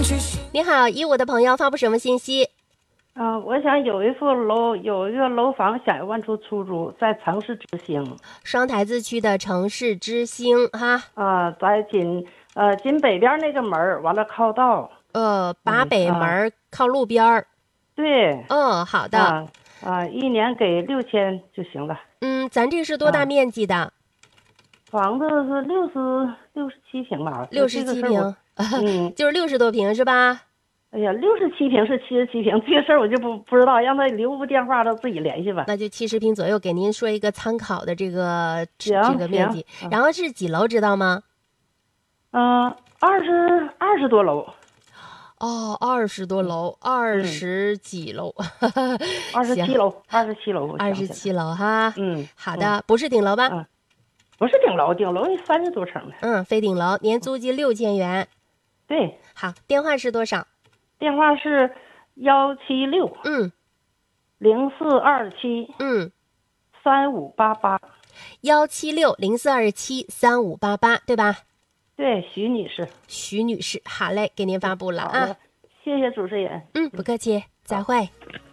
你好，15的朋友发布什么信息？ 我想有一个楼房想要万出出租，在城市之星。 双台子区的城市之星哈。 在紧北边那个门儿，完了靠道。 把北门靠路边儿。 对。 好的。 一年给6000就行了。 咱这是多大面积的？ 房子是67平吧 ？67平。就是60多平是吧？ 哎呀，67平是77平，这个事儿我就不知道，让他留个电话，他自己联系吧。 那就70平左右，给您说一个参考的这个面积。然后是几楼知道吗 ？20多楼。 20多楼，20几楼 ？27楼 ，27楼哈。好的，不是顶楼吧？ 不是顶楼，顶楼30多层的。 非顶楼，年租金6000元。 对。 好，电话是多少？ 电话是176。0427。3588。 17604273588，对吧？ 对，徐女士。 徐女士，好嘞，给您发布了啊。 谢谢主持人。 不客气，再会。